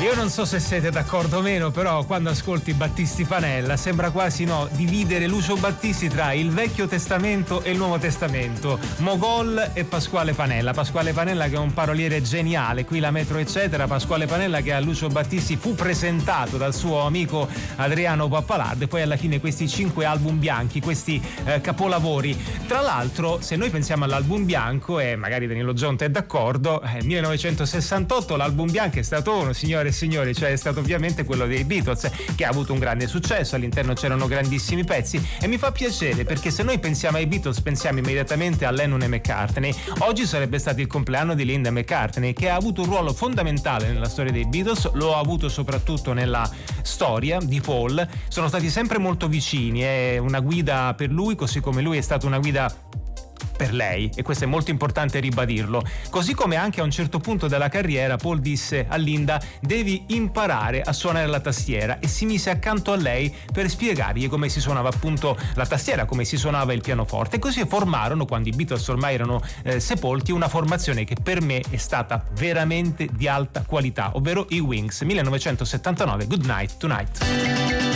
Io non so se siete d'accordo o meno, però quando ascolti Battisti Panella sembra quasi dividere Lucio Battisti tra il Vecchio Testamento e il Nuovo Testamento, Mogol e Pasquale Panella. Pasquale Panella che è un paroliere geniale, qui la metro eccetera. Pasquale Panella che a Lucio Battisti fu presentato dal suo amico Adriano Pappalardo, e poi alla fine questi 5 album bianchi, questi capolavori. Tra l'altro, se noi pensiamo all'album bianco, e magari Danilo Gionta è d'accordo, 1968 l'album bianco è stato uno, signore e signori, cioè è stato ovviamente quello dei Beatles, che ha avuto un grande successo, all'interno c'erano grandissimi pezzi, e mi fa piacere perché se noi pensiamo ai Beatles pensiamo immediatamente a Lennon e McCartney. Oggi sarebbe stato il compleanno di Linda McCartney, che ha avuto un ruolo fondamentale nella storia dei Beatles, lo ha avuto soprattutto nella storia di Paul. Sono stati sempre molto vicini, è una guida per lui così come lui è stato una guida per lei, e questo è molto importante ribadirlo. Così come anche a un certo punto della carriera Paul disse a Linda: devi imparare a suonare la tastiera, e si mise accanto a lei per spiegargli come si suonava appunto la tastiera, come si suonava il pianoforte, e così formarono, quando i Beatles ormai erano sepolti, una formazione che per me è stata veramente di alta qualità, ovvero i Wings. 1979, Good Night Tonight.